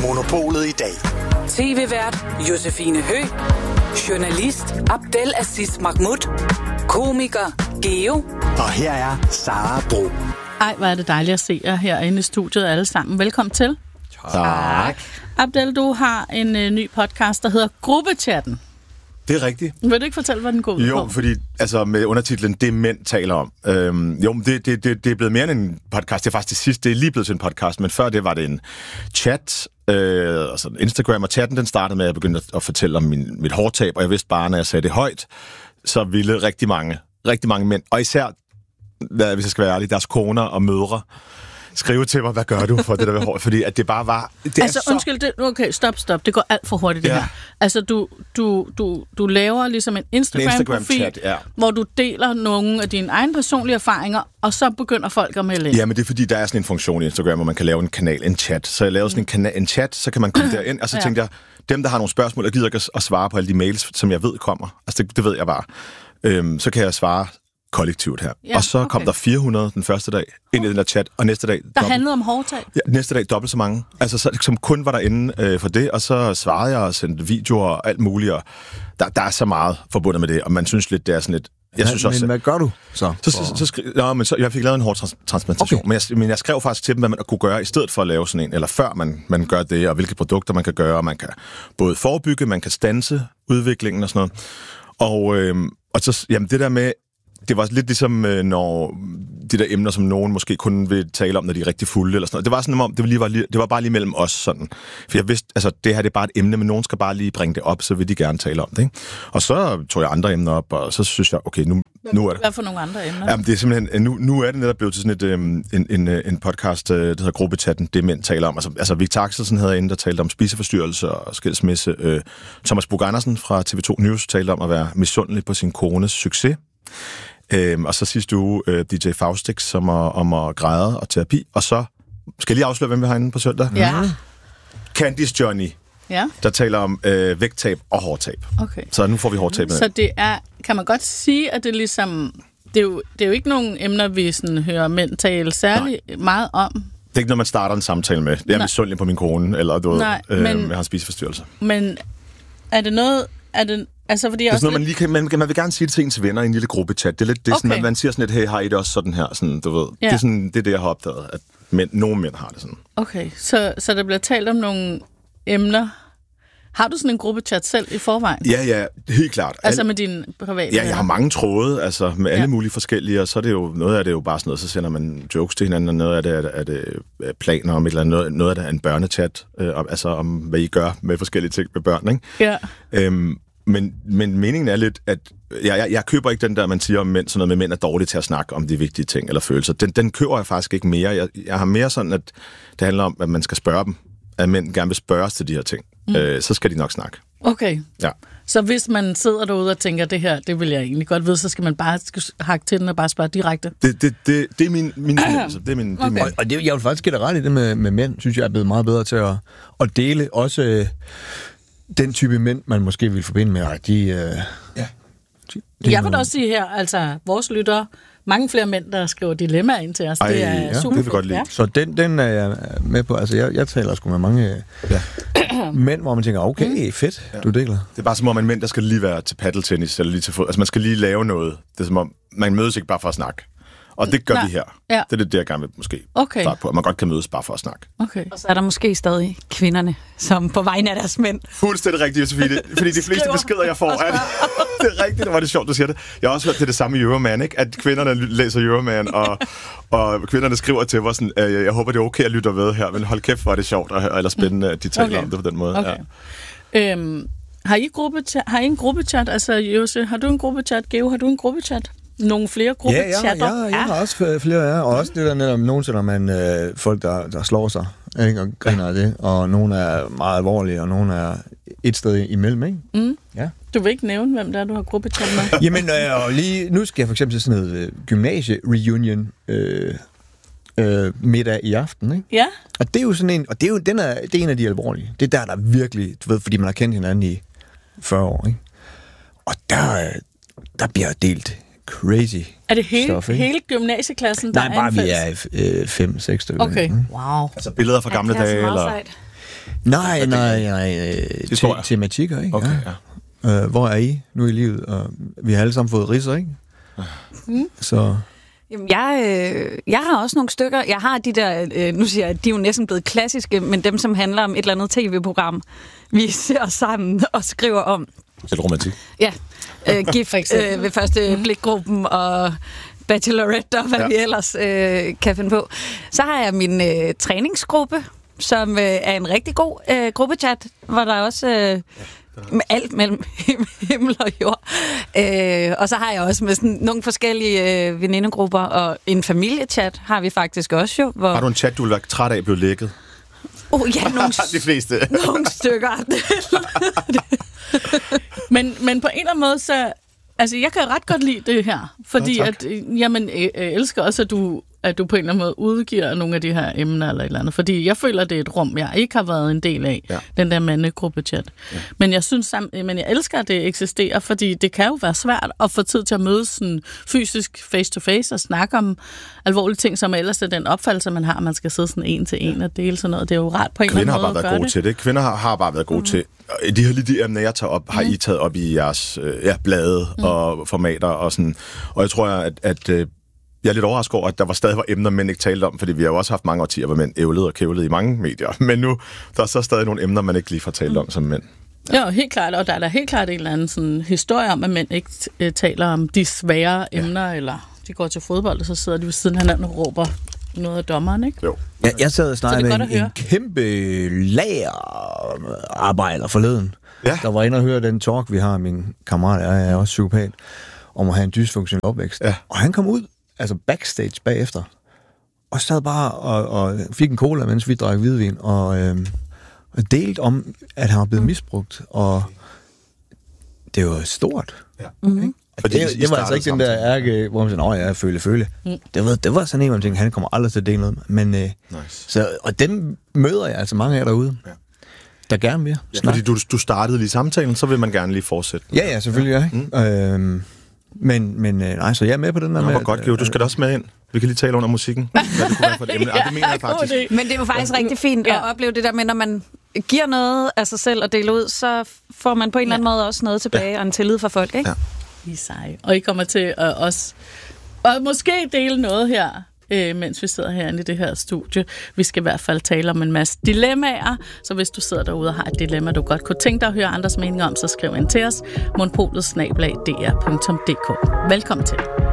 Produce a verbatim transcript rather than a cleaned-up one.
til Monopolet i dag. T V-vært Josefine Høgh, journalist Abdel Aziz Mahmoud, komiker Geo, og her er Sara Bro. Ej, hvor er det dejligt at se jer herinde i studiet alle sammen. Velkommen til. Tak. Abdel, du har en ø, ny podcast, der hedder Gruppechatten. Det er rigtigt. Vil du ikke fortælle, hvad den går ud på? Jo, fordi altså, med undertitlen Det mænd taler om. Øhm, jo, det, det, det, det er blevet mere end en podcast. Det er faktisk det sidste. Det er lige blevet til en podcast, men før det var det en chat. Øh, altså Instagram, og chatten den startede med, at jeg begyndte at, at fortælle om min, mit hårtab, og jeg vidste bare, når jeg sagde det højt, så ville rigtig mange, rigtig mange mænd, og især, hvis jeg skal være ærlig, deres koner og mødre, skrive til mig, hvad gør du for det der ved hår? Fordi at det bare var... Det altså, så... undskyld, det, okay, stop, stop. Det går alt for hurtigt, det ja. her. Altså, du, du, du, du laver ligesom en Instagram-profil, Instagram ja. hvor du deler nogle af dine egne personlige erfaringer, og så begynder folk at melde ind. Ja, men det er fordi, der er sådan en funktion i Instagram, hvor man kan lave en kanal, en chat. Så jeg lavede sådan en, kana- en chat, så kan man komme derind, og så ja. tænkte jeg, dem, der har nogle spørgsmål, og gider ikke at svare på alle de mails, som jeg ved kommer. Altså, det, det ved jeg bare. Øhm, så kan jeg svare kollektivt her. Ja, og så kom okay. der fire hundrede den første dag ind i den der chat, og næste dag... Der dobbelt, handlede om hårtab? Ja, næste dag dobbelt så mange. Altså, så, som kun var derinde øh, for det, og så svarede jeg og sendte videoer og alt muligt, og der, der er så meget forbundet med det, og man synes lidt, det er sådan lidt... Jeg synes men også, hvad gør du så? Så, så, så, skri- nå, men så jeg fik lavet en hårtransplantation, okay. men, jeg, men jeg skrev faktisk til dem, hvad man kunne gøre i stedet for at lave sådan en, eller før man, man gør det, og hvilke produkter man kan gøre, og man kan både forebygge, man kan standse udviklingen og sådan noget. Og, øh, og så, jamen det der med, det var lidt ligesom, når de der emner, som nogen måske kun vil tale om, når de er rigtig fulde, eller sådan noget. Det var sådan, om det, lige var, det var bare lige mellem os, sådan. For jeg vidste, altså, det her det er bare et emne, men nogen skal bare lige bringe det op, så vil de gerne tale om det, ikke? Og så tog jeg andre emner op, og så synes jeg, okay, nu, nu er det... Hvad for nogle andre emner? Jamen, det er simpelthen, nu, nu er det netop blevet til sådan et, um, en, en, en podcast, der hedder Gruppechatten, Det mænd taler om. Altså, altså Victor Axelsen havde en, der talte om spiseforstyrrelse og skilsmisse. Uh, Thomas Bug Andersen fra T V to News talte om at være misundelig på sin kones succes. Øhm, og så sidste uge øh, D J Faustix, som er om at græde og terapi. Og så skal jeg lige afsløre, hvem vi har inde på søndag. Ja. Candice Johnny, ja. der taler om øh, vægttab og hårtab. Okay. Så nu får vi hårtabet. Så det er, kan man godt sige, at det ligesom, det er jo, det er jo ikke nogen emner, vi sådan hører mænd tale særlig Nej. meget om. Det er ikke noget, man starter en samtale med. Det er misundelig på min kone, eller du ved, øh, men, jeg har en spiseforstyrrelse. Men er det noget, er det... Altså, fordi det er også noget, man, lige kan, man, man vil gerne sige det til ens venner i en lille gruppechat. Det er lidt det, okay. sådan, at man siger sådan lidt, hey, har I det også sådan her? Sådan, du ved. Ja. Det, er sådan, det er det, jeg har opdaget, at mænd, nogle mænd har det sådan. Okay, så, så der bliver talt om nogle emner. Har du sådan en gruppechat selv i forvejen? Ja, ja, helt klart. Altså med dine private Ja, jeg har mange tråde, altså med alle ja. mulige forskellige, og så er det jo, noget af det jo bare sådan noget, så sender man jokes til hinanden, og noget af det er, er det planer om et eller andet, noget, noget af det er en børnechat, øh, altså om, hvad I gør med forskellige ting med børn, ikke? Ja. Øhm, Men, men meningen er lidt, at jeg, jeg, jeg køber ikke den der, man siger om mænd, sådan noget med mænd er dårlige til at snakke om de vigtige ting eller følelser. Den, den køber jeg faktisk ikke mere. Jeg, jeg har mere sådan, at det handler om, at man skal spørge dem. At mænd gerne vil spørges til de her ting. Mm. Øh, så skal de nok snakke. Okay. Ja. Så hvis man sidder derude og tænker, det her, det vil jeg egentlig godt vide, så skal man bare hakke til den og bare spørge direkte? Det, det, det, det er min, min fornemmelse. Det er min, okay. det er min. Og, og det, jeg vil faktisk give dig ret i det med, med mænd, synes jeg er blevet meget bedre til at, at dele også... Øh, den type mænd, man måske vil forbinde med, de... Øh, ja. de, de jeg vil også sige her, altså, vores lyttere, mange flere mænd, der skriver dilemmaer ind til os. Ej, det er ja, super det vil godt lide. Ja. Så den, den er jeg med på. Altså, jeg, jeg taler sgu med mange ja. mænd, hvor man tænker, okay, mm. fedt, ja. du deler. Det er bare som om, en mænd, der skal lige være til paddeltennis, eller lige til fod. Altså, man skal lige lave noget. Det er som om, man mødes ikke bare for at snakke. Og det gør Nej. vi her. Ja. Det er det, jeg gerne vil måske okay. starte på. At man godt kan mødes bare for at snakke. Okay. Og så er der måske stadig kvinderne, som på vegne af deres mænd. Fuldstændig rigtigt, Josefine. Fordi de fleste beskeder, jeg får, er det, det er rigtigt. Det var det sjovt, du siger det. Jeg har også hørt det, det samme i Euroman, ikke? At kvinderne læser Euroman, og, og kvinderne skriver til mig sådan, øh, jeg håber, det er okay at lytte med her, men hold kæft, hvor er det sjovt, og, eller spændende, at de taler okay. om det på den måde. Okay. Ja. Øhm, har, I gruppechat, har I en gruppechat? Altså, Jose, har du en gruppechat? Geo, har du en gruppechat? Nogle flere gruppechatter? Ja, ja, ja, jeg har også flere, ja. Og også det der netop, nogen sætter man øh, folk, der, der slår sig, ikke? Og griner af det, og nogle er meget alvorlige, og nogle er et sted imellem, ikke? Mm. Ja. Du vil ikke nævne, hvem der er, du har gruppechat med? Jamen, øh, og lige, nu skal jeg for eksempel til sådan noget øh, gymnasie-reunion øh, øh, middag i aften, ikke? Ja. Og det er jo sådan en, og det er jo, den er, det er en af de alvorlige. Det er der, der virkelig, du ved, fordi man har kendt hinanden i fyrre år, ikke? Og der, der bliver delt crazy. Er det hele, stuff, hele gymnasieklassen, der Nej, er bare vi er øh, fem, seks stykker. Okay, wow. Altså billeder fra gamle ja, dage, eller... Nej, nej, nej. Te- tematikker, ikke? Okay, ja. Øh, hvor er I nu i livet? Og vi har alle sammen fået ridser, ikke? Mm. Så... Jamen, jeg, øh, jeg har også nogle stykker. Jeg har de der, øh, nu siger jeg, de er jo næsten blevet klassiske, men dem, som handler om et eller andet tv-program, vi ser sammen og skriver om. Lidt romantik. Ja, øh, gift øh, ved første blikgruppen og Bachelorette og hvad ja. vi ellers øh, kan finde på. Så har jeg min øh, træningsgruppe, som øh, er en rigtig god øh, gruppechat, hvor der også... Øh, med alt mellem himmel og jord. Øh, og så har jeg også med sådan nogle forskellige øh, venindegrupper, og en familiechat har vi faktisk også jo. Hvor... Har du en chat, du vil være træt af at blive lækket? Oh, ja, nogle, De fleste. nogle stykker. men, men på en eller anden måde, så... Altså, jeg kan ret godt lide det her, fordi ja, at, jamen, jeg elsker også, at du, at du på en eller anden måde udgiver nogle af de her emner eller et eller andet, fordi jeg føler, det er et rum, jeg ikke har været en del af, ja. den der mandegruppechat. Ja. Men jeg synes, men jeg elsker, at det eksisterer, fordi det kan jo være svært at få tid til at mødes sådan fysisk face-to-face og snakke om alvorlige ting, som ellers er den opfattelse, man har, at man skal sidde sådan en til en og dele sådan noget. Det er jo rart på en Kvinder eller anden måde har bare været gode det. til det. Kvinder har, har bare været gode mm. til. De her de emner, jeg tager op, har mm. I taget op i jeres øh, ja, blade mm. og formater og sådan. Og jeg tror, at, at øh, jeg er lidt overrasket over, at der var stadig var emner, mænd ikke talte om, fordi vi har jo også haft mange årtier, hvor mænd ævlede og kævlede i mange medier. Men nu der er så stadig nogle emner, man ikke lige får talt om som mænd. Ja, helt klart. Og der er da helt klart en eller anden sådan historie om, at mænd ikke øh, taler om de svære ja. emner, eller de går til fodbold, og så sidder de ved siden af hinanden og råber noget af dommeren, ikke? Jo. Jeg, jeg sad og snakkede med en, en kæmpe lagerarbejder forleden, ja. der var inde og høre den talk, vi har, min kammerat, jeg er også psykopat, om at have en dysfunktionel opvækst. Ja. Og han kom ud, altså backstage bagefter, og sad bare og, og fik en cola, mens vi drak hvidvin, og, øhm, og delte om, at han var blevet misbrugt, og det var stort. Ja. Mm-hmm. Det, det, det var altså ikke den der ærke, hvor man siger, åh, jeg føle, føle. Mm. Det, var, det var sådan en, hvor man tænkte, han kommer aldrig til at dele noget. Men, øh, nice. så, og dem møder jeg altså mange af derude, ja. der gerne vil. Ja, fordi du, du startede lige samtalen, så vil man gerne lige fortsætte. Ja, ja, selvfølgelig, ja. Mm. Øhm, men, men nej, så jeg er med på den der Nå, med... Hvor godt, Geo. Du skal da også med ind. Vi kan lige tale under musikken. Hvad det kunne være for et emne. Ja, det mener jeg faktisk. Men det er jo faktisk rigtig fint ja. at opleve det der med, når man giver noget af sig selv og deler ud, så får man på en eller anden ja. måde også noget tilbage, ja. og en tillid fra folk, ikke? Ja. I seje. Og I kommer til at også og måske dele noget her, øh, mens vi sidder herinde i det her studie. Vi skal i hvert fald tale om en masse dilemmaer, så hvis du sidder derude og har et dilemma, du godt kunne tænke dig at høre andres meninger om, så skriv ind til os, monpolet snabel-a d r punktum d k. Velkommen til.